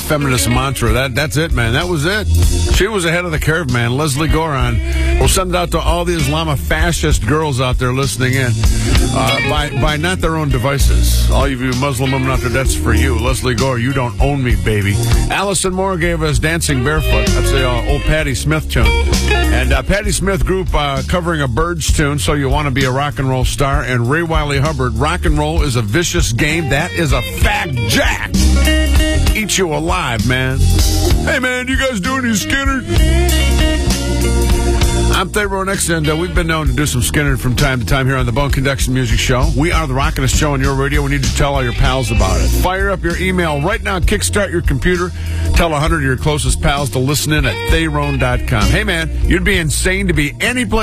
feminist mantra. That's it, man. That was it. She was ahead of the curve, man. Leslie Goran. We'll send it out to all the Islamofascist girls out there listening in. By not their own devices. All of you Muslim women out there, that's for you. Leslie Gore, you don't own me, baby. Allison Moore gave us Dancing Barefoot. That's the old Patti Smith tune. And Patti Smith Group covering a Byrds tune, So You Want to Be a Rock and Roll Star. And Ray Wiley Hubbard, Rock and Roll is a Vicious Game. That is a fact, Jack. Eat you alive, man. Hey, man, you guys doing any Skinner? I'm Thayro Nix, and we've been known to do some Skinner from time to time here on the Bone Conduction Music Show. We are the Rockin'est Show on your radio. We need to tell all your pals about it. Fire up your email right now. Kickstart your computer. Tell 100 of your closest pals to listen in at Thayron.com. Hey, man, you'd be insane to be any place